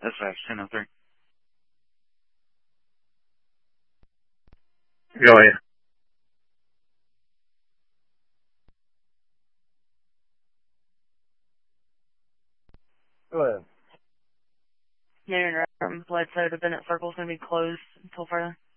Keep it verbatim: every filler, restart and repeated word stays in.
Dispatch, ten oh three. Go ahead. Go ahead. Yeah, you're right. Um, Bledsoe to Bennett Circle's going to be closed until further.